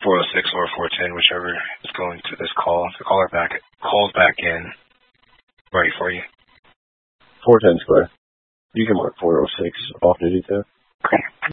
406 or 410, whichever is going to this call. The caller calls back in. Ready for you. 410 square. You can mark 406 off duty too. Okay.